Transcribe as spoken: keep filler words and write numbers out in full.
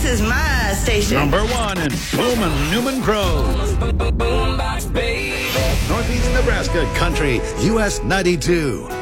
is my station. Number one in Bowman Newman Grove. Northeast Nebraska Country, U S ninety-two.